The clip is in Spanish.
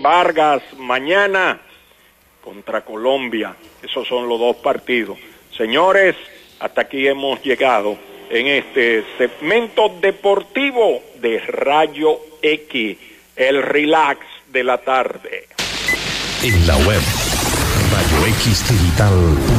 Vargas mañana contra Colombia. Esos son los dos partidos. Señores, hasta aquí hemos llegado en este segmento deportivo de Rayo X, el relax de la tarde. En la web, Rayo X Digital.